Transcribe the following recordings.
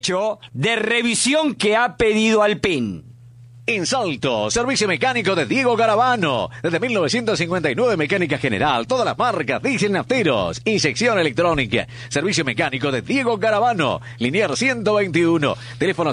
de revisión que ha pedido Alpine. En Salto, servicio mecánico de Diego Garavano. Desde 1959, mecánica general, todas las marcas, diésel nafteros, inyección electrónica. Servicio mecánico de Diego Garavano. Linier 121, teléfono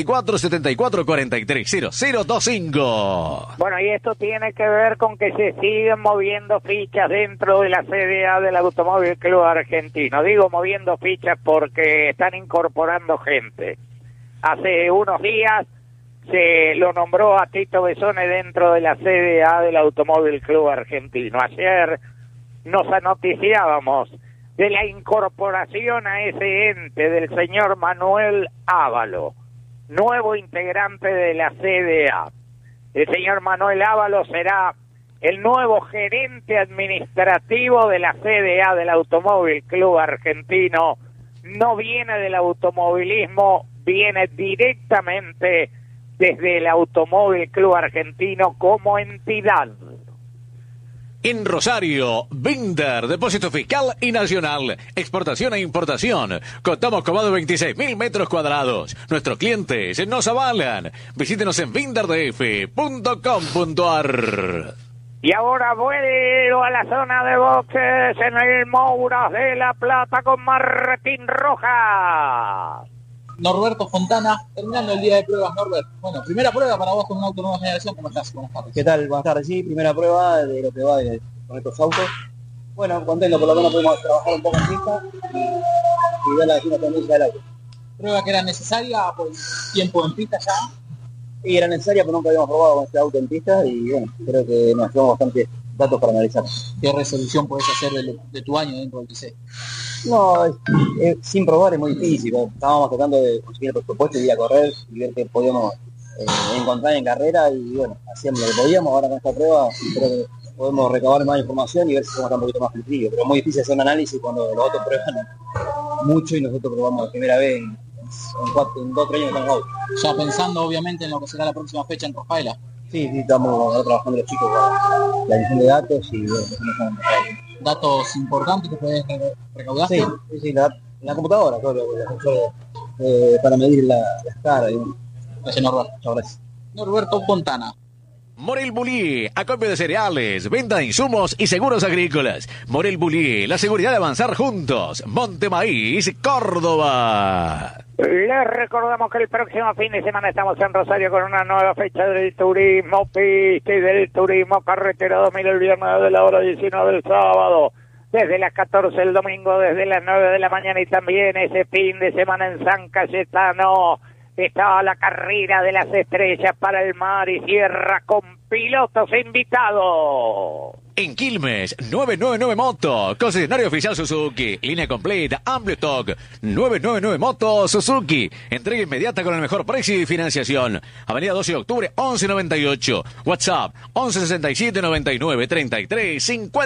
024-7443-0025. Bueno, y esto tiene que ver con que se siguen moviendo fichas dentro de la CDA del Automóvil Club Argentino. Digo moviendo fichas porque están incorporando gente. Hace unos días se lo nombró a Tito Besone dentro de la CDA del Automóvil Club Argentino. Ayer nos anoticiábamos de la incorporación a ese ente del señor Manuel Ávalo, nuevo integrante de la CDA. El señor Manuel Ávalo será el nuevo gerente administrativo de la CDA del Automóvil Club Argentino. No viene del automovilismo, viene directamente desde el Automóvil Club Argentino como entidad. En Rosario, Binder, depósito fiscal y nacional, exportación e importación. Contamos con más de 26.000 metros cuadrados. Nuestros clientes nos avalan. Visítenos en binderdf.com.ar. Y ahora vuelvo a la zona de boxes en el Mouras de La Plata con Martín Rojas. Norberto Fontana, terminando el día de pruebas, Norbert. Bueno, primera prueba para vos con un auto nueva generación. ¿Cómo estás? Buenas tardes. ¿Qué tal? Buenas tardes. Sí, primera prueba de lo que va con estos autos. Bueno, contento, por lo menos pudimos trabajar un poco en pista y ver la vecina tendencia del auto. ¿Prueba que era necesaria por tiempo en pista ya? Sí, era necesaria, pero nunca habíamos probado con este auto en pista y bueno, creo que nos llevamos bastantes datos para analizar. ¿Qué resolución podés hacer de tu año dentro del TC? No, sin probar es muy difícil. Estábamos tratando de conseguir el presupuesto y ir a correr y ver qué podíamos encontrar en carrera y bueno, hacíamos lo que podíamos. Ahora con esta prueba creo que podemos recabar más información y ver si somos un poquito más flexibles. Pero es muy difícil hacer un análisis cuando los otros prueban mucho y nosotros probamos la primera vez en 2 o 3 años con el auto. Ya pensando obviamente en lo que será la próxima fecha en Rafaela. Sí, estamos trabajando los chicos con la edición de datos y bueno, datos importantes que puedes recaudar. Sí, la computadora, todo para medir las caras. Gracias, Norberto. Gracias. Norberto Fontana. Morel Bullier, acopio de cereales, venta de insumos y seguros agrícolas. Morel Bullier, la seguridad de avanzar juntos. Monte Maíz, Córdoba. Les recordamos que el próximo fin de semana estamos en Rosario con una nueva fecha del turismo pista y del turismo carretera 2000 el viernes de la hora 19 del sábado. Desde las 14 el domingo, desde las 9 de la mañana y también ese fin de semana en San Cayetano. Está la carrera de las estrellas para el mar y cierra con pilotos invitados. En Quilmes, 999 Moto, concesionario oficial Suzuki, línea completa, amplio stock, 999 Moto Suzuki, entrega inmediata con el mejor precio y financiación. Avenida 12 de octubre, 1198, WhatsApp, 1167 99 33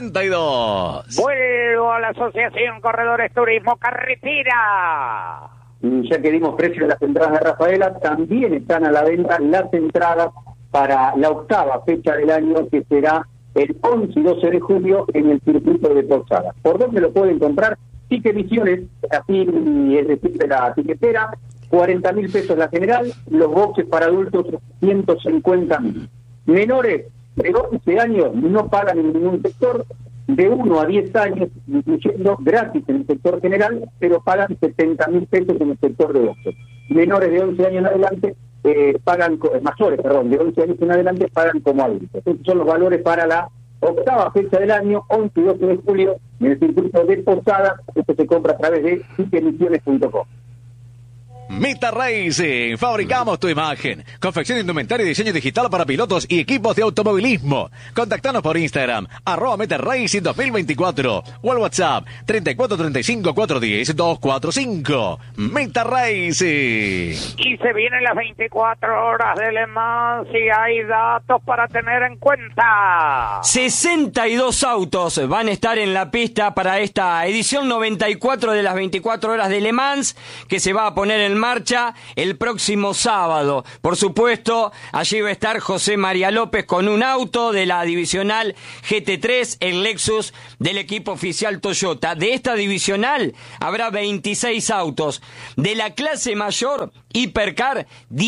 52. Vuelvo a la Asociación Corredores Turismo Carretera. Ya que dimos precio de las entradas de Rafaela, también están a la venta las entradas para la 8ª fecha del año, que será el 11 y 12 de julio en el circuito de Posadas. ¿Por dónde lo pueden comprar? Ticket Visiones, así es decir, de la tiquetera, 40.000 pesos la general, los boxes para adultos 150.000. Menores de 11 años no pagan en ningún sector, de 1 a 10 años, incluyendo gratis en el sector general, pero pagan 70.000 pesos en el sector de boxes. Menores de 11 años en adelante mayores, de 11 años en adelante pagan como adultos. Estos son los valores para la 8ª fecha del año, 11 y 12 de julio, en el circuito de Posadas. Esto se compra a través de ticketmisiones.com. Meta Racing, fabricamos tu imagen. Confección de indumentaria y diseño digital para pilotos y equipos de automovilismo. Contactanos por Instagram, @Meta Racing 2024 o al WhatsApp 3435 410 245. Meta Racing. Y se vienen las 24 horas de Le Mans y hay datos para tener en cuenta. 62 autos van a estar en la pista para esta edición 94 de las 24 horas de Le Mans, que se va a poner en marcha el próximo sábado. Por supuesto, allí va a estar José María López con un auto de la divisional GT3, el Lexus del equipo oficial Toyota. De esta divisional habrá 26 autos. De la clase mayor, Hipercar,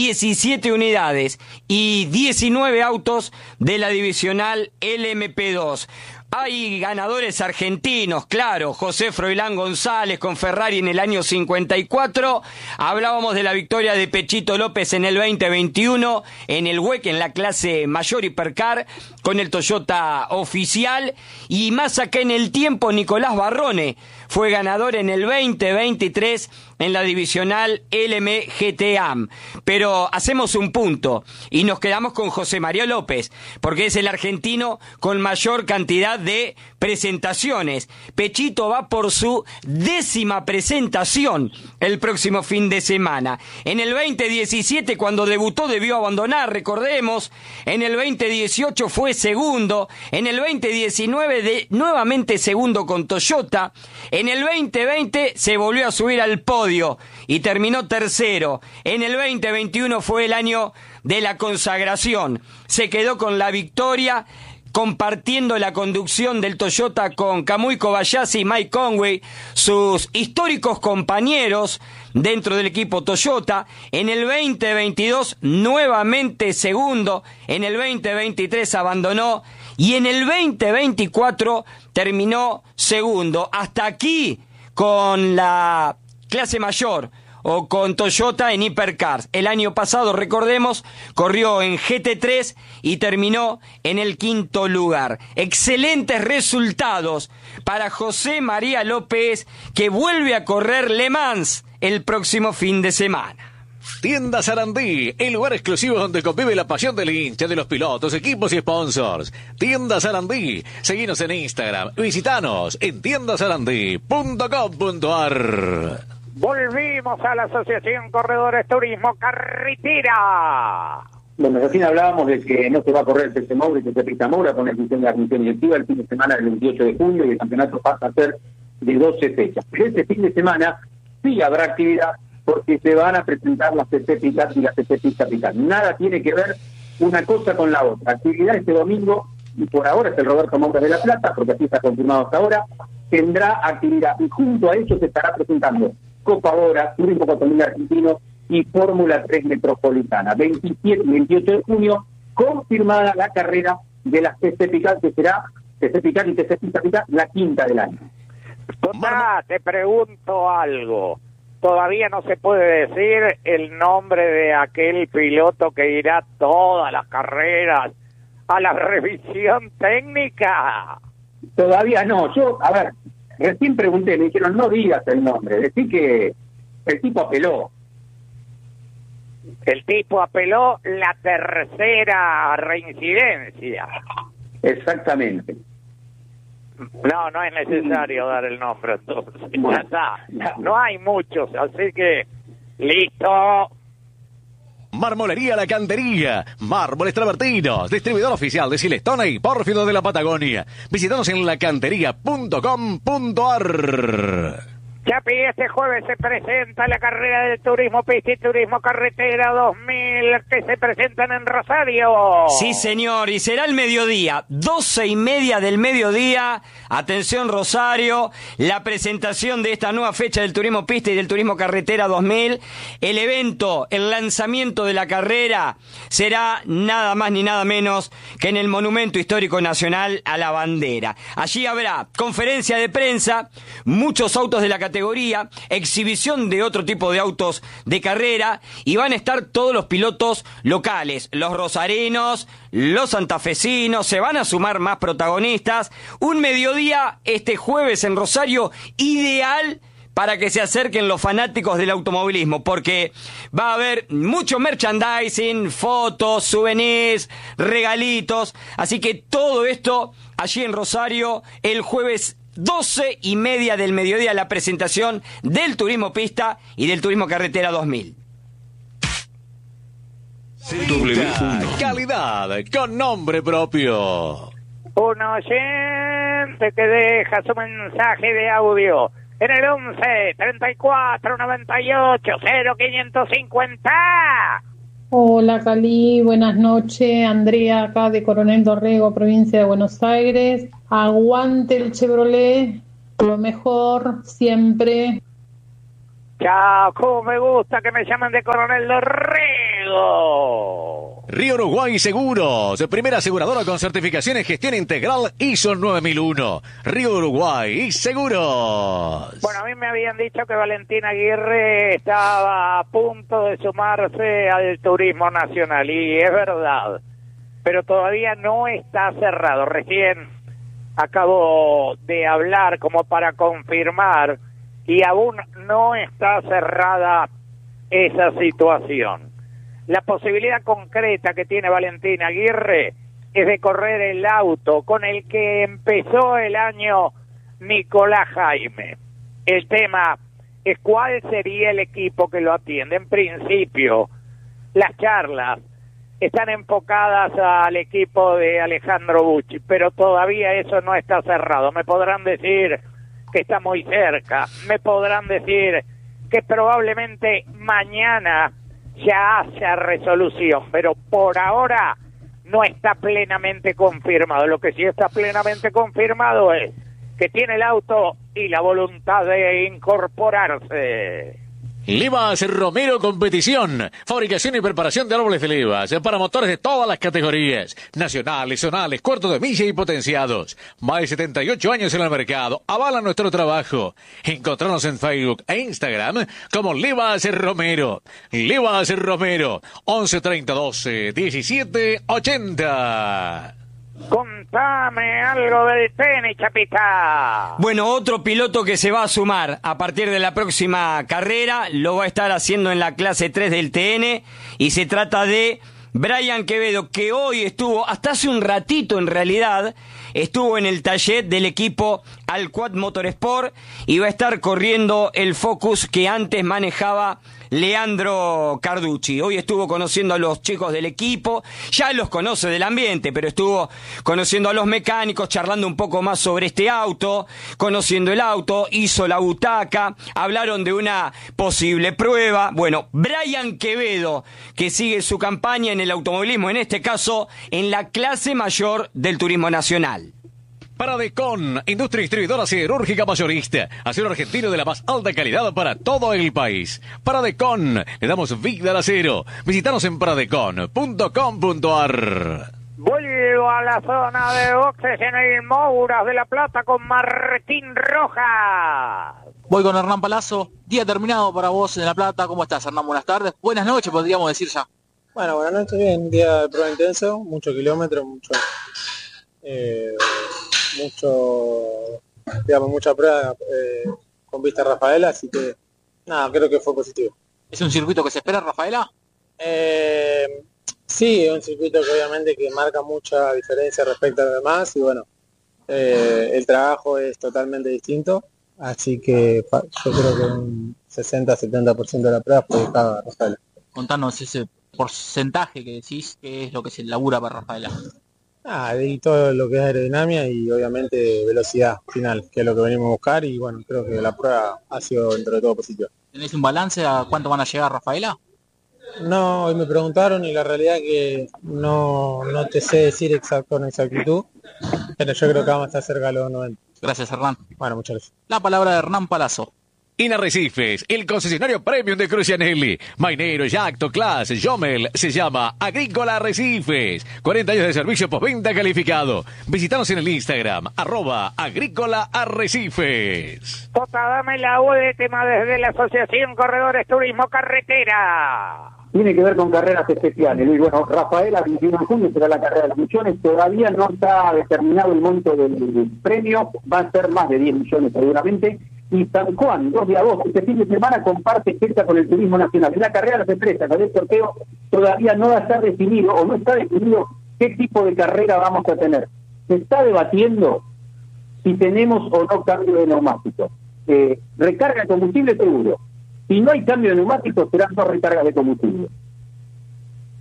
17 unidades y 19 autos de la divisional LMP2. Hay ganadores argentinos, claro, José Froilán González con Ferrari en el año 54, hablábamos de la victoria de Pechito López en el 2021, en el WEC, en la clase mayor Hipercar, con el Toyota oficial, y más acá en el tiempo, Nicolás Barrone fue ganador en el 2023 en la divisional LMGT-AM. Pero hacemos un punto y nos quedamos con José María López, porque es el argentino con mayor cantidad de presentaciones. Pechito va por su 10ª presentación el próximo fin de semana. En el 2017, cuando debutó, debió abandonar, recordemos. En el 2018 fue segundo. En el 2019 nuevamente segundo con Toyota. En el 2020 se volvió a subir al podio y terminó tercero. En el 2021 fue el año de la consagración. Se quedó con la victoria, compartiendo la conducción del Toyota con Kamui Kobayashi y Mike Conway, sus históricos compañeros dentro del equipo Toyota. En el 2022 nuevamente segundo, en el 2023 abandonó y en el 2024 terminó segundo. Hasta aquí con la clase mayor o con Toyota en Hipercars. El año pasado, recordemos, corrió en GT3 y terminó en el 5º lugar. Excelentes resultados para José María López, que vuelve a correr Le Mans el próximo fin de semana. Tienda Sarandí, el lugar exclusivo donde convive la pasión del hincha, de los pilotos, equipos y sponsors. Tienda Sarandí, seguinos en Instagram, visitanos en tiendasarandí.com.ar. Volvimos a la Asociación Corredores Turismo Carretera. Bueno, recién hablábamos de que no se va a correr el TC Moura y el TC Moura con la decisión de la Comisión Directiva el fin de semana del 28 de junio y el campeonato pasa a ser de 12 fechas. Pero este fin de semana sí habrá actividad porque se van a presentar las CC Picat y las CC Pista Picat. Nada tiene que ver una cosa con la otra. Actividad este domingo, y por ahora es el Roberto Moura de La Plata, porque así está confirmado hasta ahora, tendrá actividad. Y junto a ello se estará presentando Copa Hora, Turismo 4000 Argentino y Fórmula 3 Metropolitana. 27 y 28 de junio, confirmada la carrera de las CC Picat, que será CC Picat y CC Pista Picat, la 5ª del año. Te pregunto algo. Todavía no se puede decir el nombre de aquel piloto que irá todas las carreras a la revisión técnica. Todavía no. Yo, a ver, recién pregunté, me dijeron, no digas el nombre, decí que el tipo apeló. El tipo apeló la 3ª reincidencia. Exactamente. No, no es necesario dar el nombre, entonces. Ya está. No hay muchos, así que listo. Marmolería La Cantería, mármoles travertinos, distribuidor oficial de Silestone y Pórfido de la Patagonia. Visítanos en lacantería.com.ar. Chapi, este jueves se presenta la carrera del Turismo Pista y Turismo Carretera 2000 que se presentan en Rosario. Sí, señor, y será el mediodía, 12:30 del mediodía. Atención, Rosario, la presentación de esta nueva fecha del Turismo Pista y del Turismo Carretera 2000. El evento, el lanzamiento de la carrera será nada más ni nada menos que en el Monumento Histórico Nacional a la Bandera. Allí habrá conferencia de prensa, muchos autos de la categoría, exhibición de otro tipo de autos de carrera, y van a estar todos los pilotos locales, los rosarinos, los santafesinos, se van a sumar más protagonistas. Un mediodía este jueves en Rosario ideal para que se acerquen los fanáticos del automovilismo, porque va a haber mucho merchandising, fotos, souvenirs, regalitos, así que todo esto allí en Rosario el jueves 12:30 del mediodía, la presentación del Turismo Pista y del Turismo Carretera 2000. Calidad con nombre propio. Un oyente que deja su mensaje de audio en el 11 34 98 0550. Hola Cali, buenas noches. Andrea acá de Coronel Dorrego, provincia de Buenos Aires. Aguante el Chevrolet, lo mejor siempre. Chao, cómo me gusta que me llamen de Coronel Dorrego. Río Uruguay Seguros, primera aseguradora con certificación en gestión integral ISO 9001. Río Uruguay Seguros. Bueno, a mí me habían dicho que Valentín Aguirre estaba a punto de sumarse al turismo nacional, y es verdad, pero todavía no está cerrado. Recién acabo de hablar como para confirmar, y aún no está cerrada esa situación. La posibilidad concreta que tiene Valentín Aguirre es de correr el auto con el que empezó el año Nicolás Jaime. El tema es cuál sería el equipo que lo atiende. En principio, las charlas están enfocadas al equipo de Alejandro Bucci, pero todavía eso no está cerrado. Me podrán decir que está muy cerca, me podrán decir que probablemente mañana ya haya resolución, pero por ahora no está plenamente confirmado. Lo que sí está plenamente confirmado es que tiene el auto y la voluntad de incorporarse. Levas Romero Competición, fabricación y preparación de árboles de levas para motores de todas las categorías, nacionales, zonales, cuartos de milla y potenciados. Más de 78 años en el mercado, avalan nuestro trabajo. Encontrarnos en Facebook e Instagram como Levas Romero. Levas Romero, 11 30 12 17 80. Contame algo del tenis, Chapita. Bueno, otro piloto que se va a sumar a partir de la próxima carrera, lo va a estar haciendo en la clase 3 del TN, y se trata de Brian Quevedo, que hoy estuvo, hasta hace un ratito en realidad, estuvo en el taller del equipo Alquad Motorsport y va a estar corriendo el Focus que antes manejaba Leandro Carducci. Hoy estuvo conociendo a los chicos del equipo, ya los conoce del ambiente, pero estuvo conociendo a los mecánicos, charlando un poco más sobre este auto, conociendo el auto, hizo la butaca, hablaron de una posible prueba. Bueno, Brian Quevedo, que sigue su campaña en el automovilismo, en este caso en la clase mayor del turismo nacional. Paradecon, industria distribuidora siderúrgica mayorista, acero argentino de la más alta calidad para todo el país. Paradecon, le damos vida al acero. Visítanos en paradecon.com.ar. Vuelvo a la zona de boxes en el Mouras de la Plata con Martín Rojas. Voy con Hernán Palazzo. Día terminado para vos en La Plata. ¿Cómo estás, Hernán? Buenas tardes. Buenas noches, podríamos decir ya. Bueno, buenas noches, bien. Día de prueba intenso, muchos kilómetros, mucha prueba con vista a Rafaela, así que nada, creo que fue positivo. ¿Es un circuito que se espera, Rafaela? Sí, es un circuito que obviamente que marca mucha diferencia respecto a los demás, y bueno, el trabajo es totalmente distinto, así que yo creo que un 60-70% de la prueba fue dedicada a Rafaela. Contanos ese porcentaje que decís, que es lo que se labura para Rafaela. Y todo lo que es aerodinámica y obviamente velocidad final, que es lo que venimos a buscar, y bueno, creo que la prueba ha sido dentro de todo positiva. ¿Tenés un balance a cuánto van a llegar, Rafaela? No, hoy me preguntaron y la realidad que no te sé decir con exactitud, pero yo creo que vamos a estar cerca de los 90. Gracias, Hernán. Bueno, muchas gracias. La palabra de Hernán Palazzo. Inarrecifes, el concesionario premium de Crucianelli. Mainero, Jacto, Class, Jomel, se llama Agrícola Arrecifes. 40 años de servicio postventa calificado. Visítanos en el Instagram, @Agrícola Arrecifes. Tota, dame la última desde la Asociación Corredores Turismo Carretera. Tiene que ver con carreras especiales. Y bueno, Rafaela, 21 de junio será la carrera de las millones. Todavía no está determinado el monto del premio. Va a ser más de 10 millones seguramente. Y San Juan, 2 de agosto, este fin de semana comparte fecha con el turismo nacional. En la carrera de las empresas, con el sorteo, todavía no está definido, o no está definido qué tipo de carrera vamos a tener. Se está debatiendo si tenemos o no cambio de neumáticos. Recarga de combustible seguro. Si no hay cambio de neumáticos, serán 2 recargas de combustible.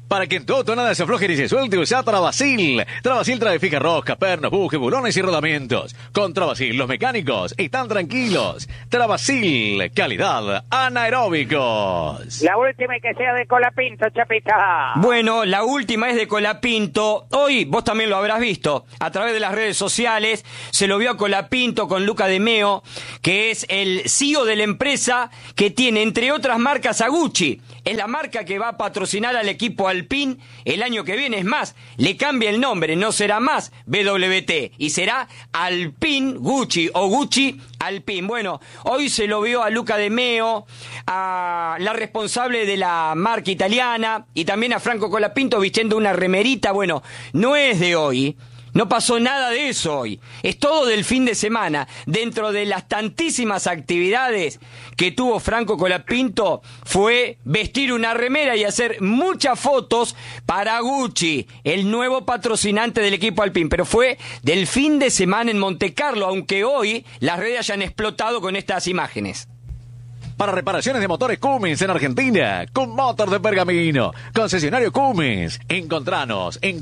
Para que en tu auto nada se afloje ni se suelte, usa Travasil. Travasil trae fija rosca, pernos, bujes, bulones y rodamientos. Con Travasil los mecánicos están tranquilos. Travasil, calidad anaeróbicos. La última y que sea de Colapinto, Chapita. Bueno, la última es de Colapinto. Hoy vos también lo habrás visto. A través de las redes sociales se lo vio a Colapinto con Luca De Meo, que es el CEO de la empresa que tiene, entre otras marcas, a Gucci. Es la marca que va a patrocinar al equipo Alpine el año que viene. Es más, le cambia el nombre, no será más BWT y será Alpine Gucci o Gucci Alpine. Bueno, hoy se lo vio a Luca De Meo, a la responsable de la marca italiana y también a Franco Colapinto vistiendo una remerita. Bueno, no es de hoy. No pasó nada de eso hoy. Es todo del fin de semana. Dentro de las tantísimas actividades que tuvo Franco Colapinto fue vestir una remera y hacer muchas fotos para Gucci, el nuevo patrocinante del equipo Alpine. Pero fue del fin de semana en Montecarlo, aunque hoy las redes hayan explotado con estas imágenes. Para reparaciones de motores Cummins en Argentina, Cummotor de Pergamino, concesionario Cummins. Encontranos en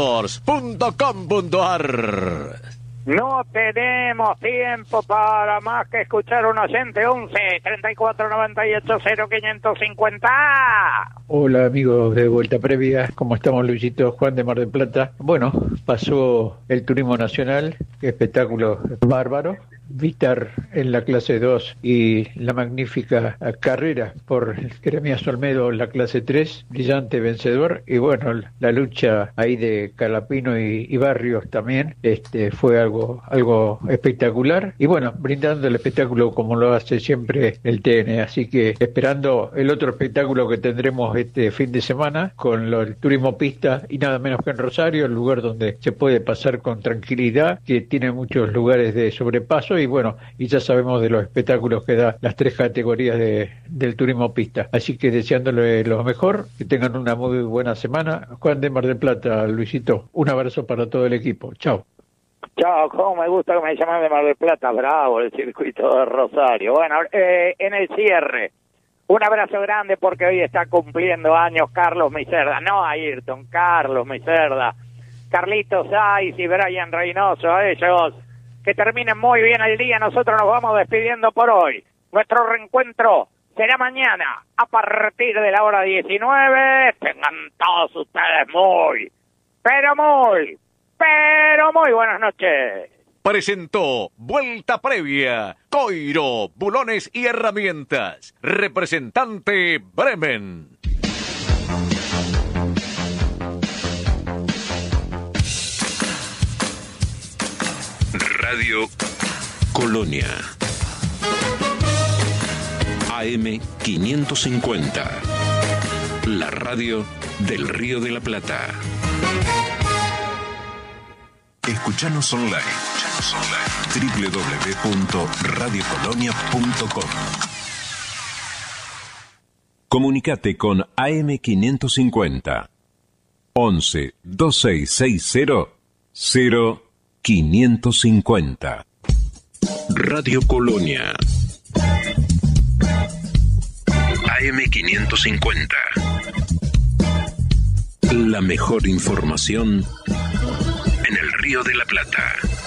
cummotors.com.ar. No tenemos tiempo para más que escuchar un oyente. 11 34 98 0550. Hola amigos de Vuelta Previa, ¿cómo estamos? Luisito, Juan de Mar del Plata. Bueno, pasó el Turismo Nacional, qué espectáculo bárbaro. Vítar en la clase 2 y la magnífica carrera por Jeremías Olmedo, la clase 3, brillante vencedor. Y bueno, la lucha ahí de Calapino y Barrios también fue algo espectacular. Y bueno, brindando el espectáculo como lo hace siempre el TN. Así que esperando el otro espectáculo que tendremos este fin de semana con el turismo pista y nada menos que en Rosario, el lugar donde se puede pasar con tranquilidad, que tiene muchos lugares de sobrepaso. Y bueno, y ya sabemos de los espectáculos que da las tres categorías del turismo pista. Así que deseándole lo mejor, que tengan una muy buena semana. Juan de Mar del Plata, Luisito, un abrazo para todo el equipo. Chao. Chao, cómo me gusta que me llaman de Mar del Plata, bravo el circuito de Rosario. Bueno, en el cierre, un abrazo grande porque hoy está cumpliendo años Carlos Micerda, no Ayrton, Carlos Micerda, Carlitos Saiz y Brian Reynoso, a ellos. Que terminen muy bien el día. Nosotros nos vamos despidiendo por hoy. Nuestro reencuentro será mañana a partir de la hora 19. Tengan todos ustedes muy buenas noches. Presentó Vuelta Previa, Coiro, Bulones y Herramientas. Representante Bremen. Radio Colonia AM 550, la radio del Río de la Plata. Escuchanos online www.radiocolonia.com. Comunicate con AM 550 11 2660 0550. Radio Colonia AM 550. La mejor información en el Río de la Plata.